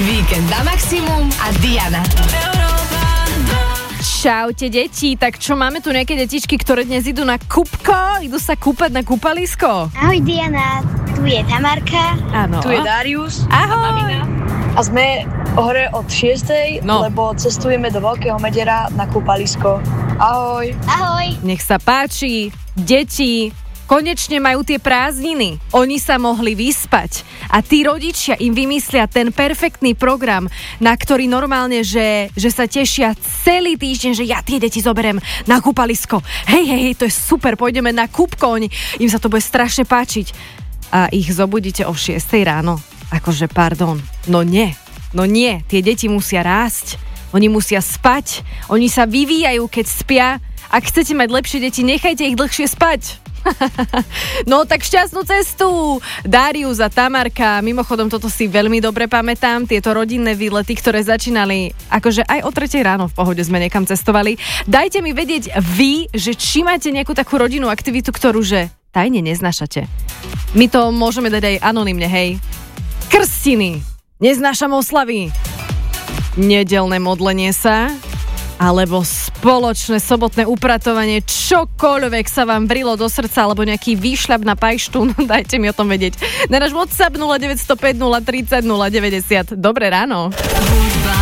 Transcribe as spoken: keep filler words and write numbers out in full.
Víkend na maximum a Diana. Čaute deti, tak čo máme tu nejaké detičky, ktoré dnes idú na kúpko, idú sa kúpať na kúpalisko? Ahoj Diana, tu je Tamarka. Áno. Tu je Darius. Ahoj. A sme hore od šiestej, No. lebo cestujeme do Veľkého Medera na kúpalisko. Ahoj. Ahoj. Nech sa páči, deti, konečne majú tie prázdniny. Oni sa mohli vyspať a tí rodičia im vymyslia ten perfektný program, na ktorý normálne, že, že sa tešia celý týždeň, že ja tie deti zoberiem na kúpalisko. Hej, hej, hej, to je super, pôjdeme na kúpko, oni, im sa to bude strašne páčiť. A ich zobudíte o šiestej ráno. Akože, pardon, no nie, no nie, tie deti musia rásť, oni musia spať, oni sa vyvíjajú, keď spia. Ak chcete mať lepšie deti, nechajte ich dlhšie spať. No tak šťastnú cestu, Darius a Tamarka. Mimochodom, toto si veľmi dobre pamätám, tieto rodinné výlety, ktoré začínali akože aj o tretej ráno v pohode sme niekam cestovali. Dajte mi vedieť vy, že či máte nejakú takú rodinnú aktivitu, ktorú že tajne neznášate. My to môžeme dať aj anonymne, hej. Krstiny, neznášam oslavy, nedelné modlenie sa, alebo spoločné sobotné upratovanie, čokoľvek sa vám vrilo do srdca, alebo nejaký výšľap na pajštu, no dajte mi o tom vedieť. Na náš WhatsApp nula deväť nula päť nula tri nula nula deväťdesiat. Dobré ráno.